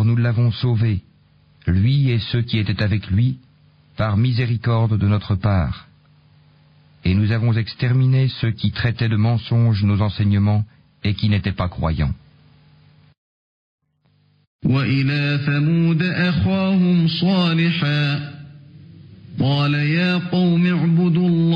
Alors nous l'avons sauvé, lui et ceux qui étaient avec lui, par miséricorde de notre part. Et nous avons exterminé ceux qui traitaient de mensonges nos enseignements et qui n'étaient pas croyants. وإلى ثمود أخاهم صالحا قال يا قوم اعبدوا الله